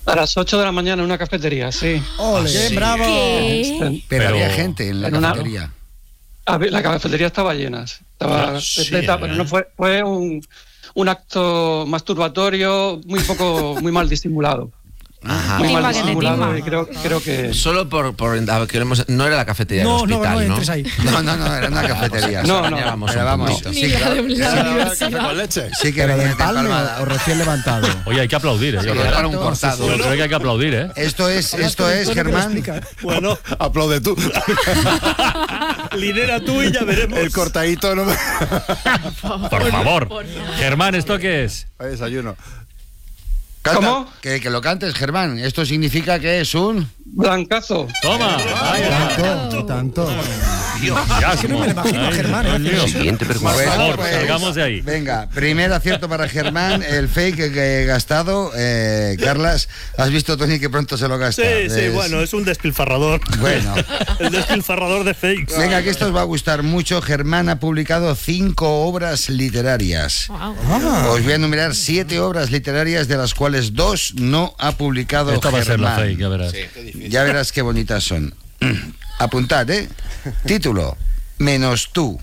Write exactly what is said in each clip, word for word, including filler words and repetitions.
A las ocho de la mañana en una cafetería, sí. ¡Ole! Sí. ¡Bravo! Este, Pero, Pero había gente en la en una- cafetería. a ver, la cafetería estaba llena, estaba Sí, repleta, ¿eh? pero no fue, fue un, un acto masturbatorio muy poco, muy mal disimulado. Ajá. Muy Timba mal que te disimulado timba. y creo, creo que... Solo por, por a ver, que lo hemos- no era la cafetería No, del no, hospital, no ¿no? entres ahí. No, no, no, era una cafetería. No, no. Bañábamos Pero un vamos, poquito. Ni sí, la claro, de la ¿Café universidad. con leche? sí que ¿Pero venía del palme palmada. o recién levantado? Oye, hay que aplaudir, ¿eh? Yo Sí, creo, para un cortado. yo creo que hay que aplaudir, ¿eh? Esto es, esto es, Germán. Bueno, aplaude tú. Lidera tú y ya veremos. El cortadito no me... Por favor. Germán, ¿esto qué es? Hay desayuno. Canta, ¿Cómo? Que, que lo cantes, Germán. Esto significa que es un... Blancazo. Toma. Ahí está. Tanto, tanto. Ya, que no me lo imagino a Germán, Dios ¿eh? mío. Siguiente pregunta. Por Bueno, favor, pues, salgamos de ahí. Venga, primer acierto para Germán, el fake que he gastado. Eh, Carlas, ¿has visto, Tony, que pronto se lo gasta? Sí, sí, Es- bueno, es un despilfarrador. Bueno. El despilfarrador de fakes. Venga, que esto os va a gustar mucho. Germán ha publicado cinco obras literarias. Wow. Os voy a enumerar siete obras literarias, de las cuales dos no ha publicado Esta va a ser la Germán. fake, ya verás. Ya verás qué bonitas son. Apuntad, ¿eh? Título: Menos tú.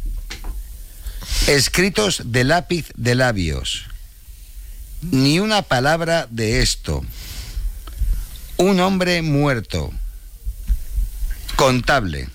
Escritos de lápiz de labios. Ni una palabra de esto. Un hombre muerto. Contable.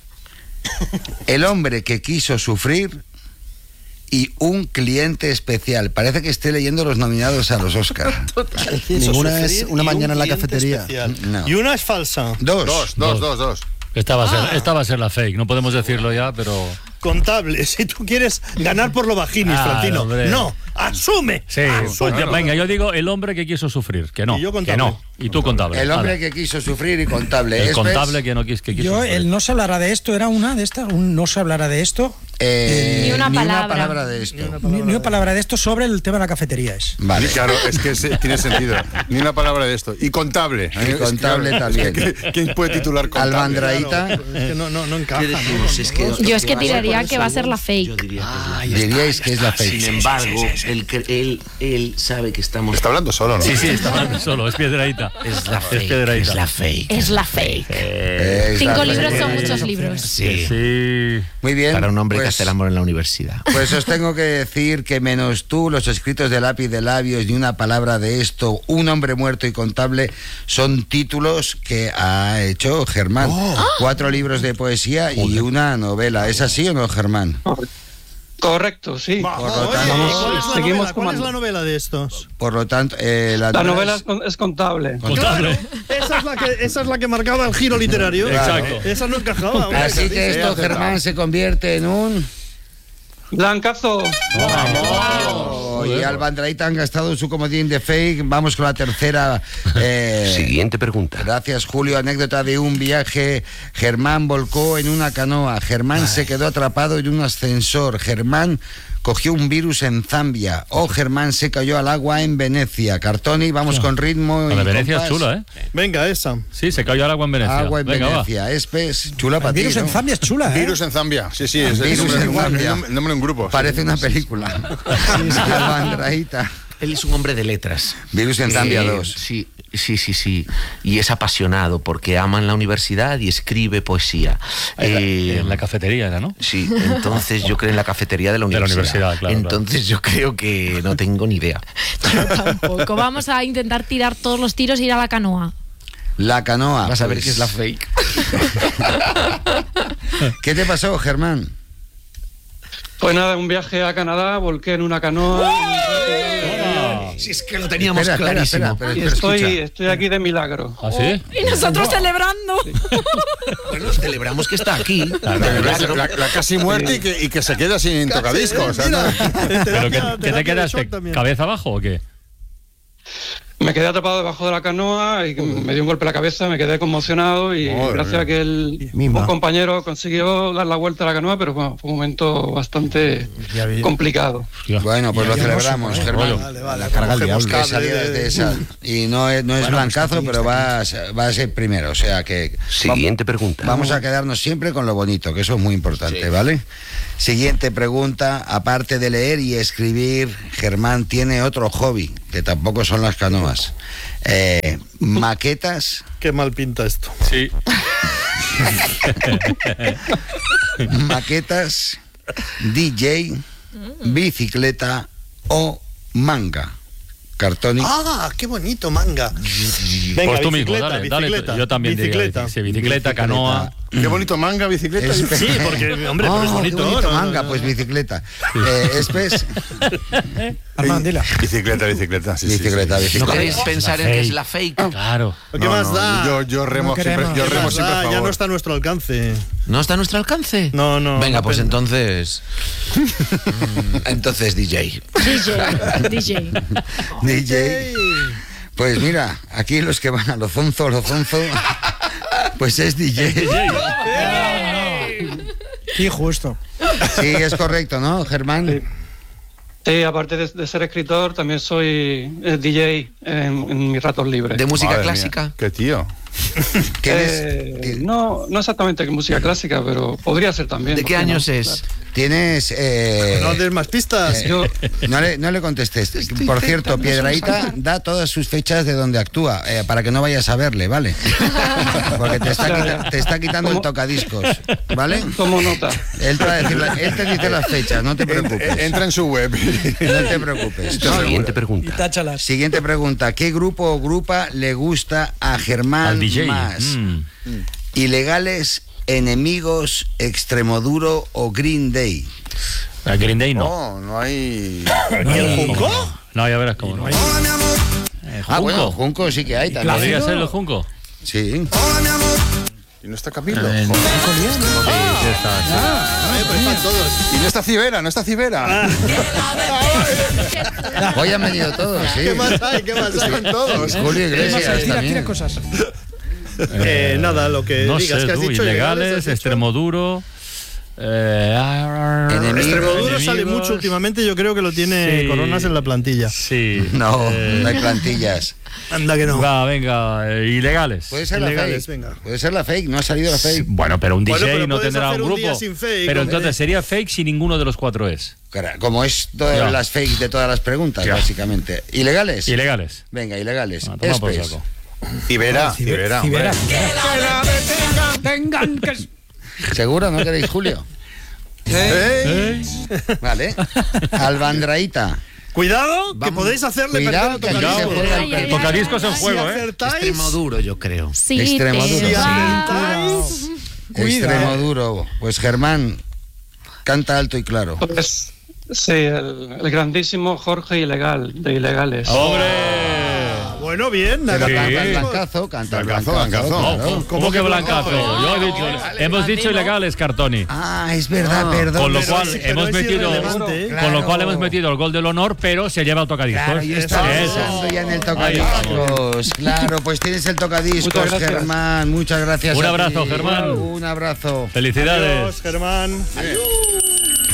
El hombre que quiso sufrir. Y un cliente especial. Parece que esté leyendo los nominados a los Oscar. Ninguna es una Y un mañana en la cliente cafetería. especial. No. Y una es falsa. Dos. Dos, dos, dos, dos. Esta va, a ser, esta va a ser la fake, no podemos decirlo ya, pero... Contable. Si tú quieres ganar por lo bajinis, Ah, Florentino. hombre. No, asume. Sí, asume. pues ya- venga, yo digo el hombre que quiso sufrir, que no, Y yo que contable. no, y tú contable. El hombre Vale. que quiso sufrir y contable. El Esto es, contable que no quis, que quiso Yo, sufrir. el no se hablará de esto, era una de estas, un no se hablará de esto. eh, Ni una palabra. de esto. Ni, ni una palabra de esto sobre el tema de la cafetería es. Vale. Claro, es que se- tiene sentido. Ni una palabra de esto. Y contable. Y contable Es que, también. ¿qué- ¿Quién puede titular contable? Albandraíta. Claro, es que no, no, no encaja. ¿Qué decimos? Es que, Yo es que va a ser tiraría por que eso va a ser la Yo fake. diría que es la Ah, diríais que es la fake. Sin embargo, él, cre- él, él sabe que estamos... Está hablando solo, ¿no? Sí, sí, está hablando solo, es Piedraíta. Es la fake. Es Piedraíta. Es la fake. Es la fake. Es Cinco la libros fake. son muchos libros. Sí. Sí. Muy bien. Para un hombre que pues, hace el amor en la universidad. Pues os tengo que decir que menos tú, los escritos de lápiz de labios, ni una palabra de esto, un hombre muerto y contable, son títulos que ha hecho Germán. Cuatro libros de poesía y una novela. ¿Es así o no, Germán? Correcto, sí. Va, Por lo oye, tanto- ¿y ¿cuál, es la Seguimos novela? ¿Cuál es comando. la novela de estos? Por lo tanto, eh, la, La novela es, con- es contable. Contable. Esa es la que, esa es la que marcaba el giro literario. Exacto. Esa no encajaba. hombre. Así que esto, Germán, se convierte en un... Blancazo. Oh, y Albandraíta han gastado su comodín de fake. Vamos con la tercera. eh, Siguiente pregunta. Gracias, Julio. Anécdota de un viaje. Germán volcó en una canoa. Germán se quedó atrapado en un ascensor. Germán cogió un virus en Zambia. O Germán se cayó al agua en Venecia. Cartoni, vamos con ritmo. La y de Venecia compás. es chula, ¿eh? Venga, esa. Sí, se cayó al agua en Venecia. Agua en Venga, Venecia. Es pez, chula para El ti, virus en ¿no? Zambia es chula, ¿eh? Virus en Zambia. Sí, sí, es el Virus nombre, en el Zambia. nombre- el nombre de un grupo. Parece una película. Albandraíta. Él es un hombre de letras. Virus en Zambia Eh, dos. Sí, sí, sí, sí. Y es apasionado porque ama en la universidad y escribe poesía. En la, Eh, en la cafetería era, ¿no? Sí, entonces yo creo en la cafetería de la De la universidad. universidad, claro, Entonces yo creo que no tengo ni idea. Yo tampoco. Vamos a intentar tirar todos los tiros e ir a la canoa. La canoa. Vas a ver pues. que es la fake. ¿Qué te pasó, Germán? Pues nada, un viaje a Canadá, volqué en una canoa. Si es que lo teníamos Espera, espera, clarísimo. espera, pero- Y pero estoy, escucha. estoy aquí de milagro. ¿Ah, sí? Y nosotros celebrando. Bueno, celebramos que está aquí. La, la- la casi muerte y que, y que se queda sin tocadiscos. o sea, no- ¿Pero qué, Terapia- qué te terapia de quedaste? shock también. ¿Cabeza abajo o qué? Me quedé atrapado debajo de la canoa y me dio un golpe en la cabeza, me quedé conmocionado y Madre gracias mía. a que el Mima. un compañero consiguió dar la vuelta a la canoa, pero bueno, fue un momento bastante Ya vi- complicado. Bueno, pues Y lo había celebramos, oso, ¿eh? Germán. Vale, vale, la carga al diablo. Que salieras de esa. Y no es, no es Bueno, pues blancazo, está aquí, pero está va a, ser- va a ser primero. O sea que. Siguiente pregunta. Vamos a quedarnos siempre con lo bonito, que eso es muy importante, Sí. ¿vale? Siguiente pregunta. Aparte de leer y escribir, Germán tiene otro hobby. que tampoco son las canoas. Eh, maquetas. Qué mal pinta esto. Sí. Maquetas, D J, bicicleta o manga. Cartoni. Ah, qué bonito, manga. Venga, Pues tú mismo, bicicleta, dale, dale. bicicleta, Yo también diría bicicleta. bici- sí, bicicleta, canoa. Qué bonito manga, bicicleta. Es- Sí, porque, hombre, Oh, pero es bonito. qué bonito ¿no? manga, No, pues no. bicicleta. Eh, Espes, Armand, dila. Bicicleta, bicicleta. Sí, sí, bicicleta, sí. ¿No bicicleta. queréis pensar en que es la fake? Claro. ¿Qué No, más no, da? Yo, yo remo No siempre, queremos. yo ¿Qué remo más siempre a da? favor. Ya no está a nuestro alcance. ¿No está a nuestro alcance? No, no. Venga, no pues pen- entonces. Mm, entonces, D J. D J, D J. D J. Pues mira, aquí los que van a lo zonzo, lo zonzo, pues es D J. Sí, justo. Sí, es correcto, ¿no, Germán? Sí, aparte de, de ser escritor, también soy eh, D J en, en mis ratos libres. ¿De música Madre clásica? mía, Qué tío. ¿Tienes, Eh, ti- no, no exactamente música clásica, pero podría ser también. ¿De ¿por qué no? años es? tienes eh, No des más pistas. eh, Yo, no, le, no le contestes. Por cierto, Piedrahíta da todas sus fechas de donde actúa, eh, para que no vayas a verle, ¿vale? Porque te está, quita- te está quitando el ¿Cómo? tocadiscos, ¿vale? tomo nota. Él te, va a decir la- él te dice las fechas, no te preocupes. Entra en su web. No te preocupes. Siguiente Y pregunta. táchalas. Siguiente pregunta. ¿Qué grupo o grupa le gusta a Germán Al D J. más? Mm. ¿Ilegales, Enemigos, Extremoduro o Green Day? A Green Day no. No, no hay. ¿Y el Junco? No, ya verás cómo no. Eh, Ah, Junco. bueno, Junco sí que hay también. ¿Podría ser el Junco? Sí. ¿Y no está Camilo? Eh, Joder. Sí, está, sí. Eh, pues están todos. Y no está Cibera, no está Cibera. Hoy han venido todos, sí. ¿Qué más hay? ¿Qué más hay? Están todos. Julio Iglesias Tira, tira también. cosas. Eh, nada, lo que No digas sé, que has tú, dicho. ilegales, ¿has dicho? Extremoduro. Eh, Enemigos. Extremoduro sale enemigos. mucho últimamente, yo creo que lo tiene Sí. Coronas en la plantilla. Sí. No, eh, no hay plantillas. Anda que no. Va, venga, eh, ilegales. Puede ser la Ilegales, fake. venga. Puede ser la fake, no ha salido la fake. Bueno, pero un D J Bueno, pero no puedes tendrá hacer un un grupo. día sin fake, pero hombre. entonces sería fake si ninguno de los cuatro es. Cara, como es todas Ya. las fakes de todas las preguntas, Ya. básicamente. ¿Ilegales? Ilegales. Venga, ilegales. Ah, toma por Espes. saco. Cibera, Cibera. hombre. Cibera. Tengan que... ¿Seguro? ¿No queréis Julio? ¿Eh? Vale. Albandraíta. Cuidado, que Vamos. podéis hacerle Cuidado, perder que a aquí se tocadiscos. juega Ay, el ay, El tocadiscos en Si juego, ¿eh? acertáis, Extremoduro, yo creo. Sí, Extremoduro. te si va. acertáis, Extremo duro. Pues Germán, canta alto y claro. Pues, sí, el, el grandísimo Jorge Ilegal, de Ilegales. ¡Hombre! bueno, bien. Pero nada. Sí. canta el blancazo, canta el Blancazo, blancazo. blancazo. claro. ¿Cómo que blancazo? Yo he dicho, hemos dicho ilegales, Cartoni. Ah, es verdad, perdón. Con lo pero cual es- pero hemos es metido, irrelevante, ¿eh? con lo cual Claro. hemos metido el gol del honor, pero se lleva el tocadiscos. Claro, yo estaba Eso. pensando ya en el Ahí tocadiscos. Claro, pues tienes el tocadiscos, Muchas gracias. Germán. Muchas gracias. Un a abrazo, ti. Germán. Un abrazo. Felicidades. Adiós, Germán.